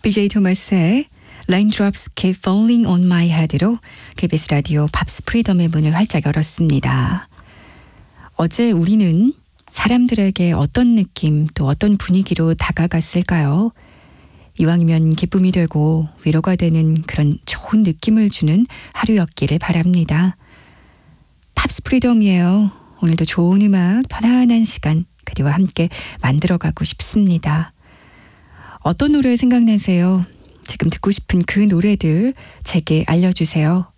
BJ 토마스의 Raindrops Keep Falling on My Head로 KBS 라디오 팝스 프리덤의 문을 활짝 열었습니다. 어제 우리는 사람들에게 어떤 느낌 또 어떤 분위기로 다가갔을까요? 이왕이면 기쁨이 되고 위로가 되는 그런 좋은 느낌을 주는 하루였기를 바랍니다. 팝스 프리덤이에요. 오늘도 좋은 음악, 편안한 시간 그대와 함께 만들어가고 싶습니다. 어떤 노래 생각나세요? 지금 듣고 싶은 그 노래들 제게 알려주세요.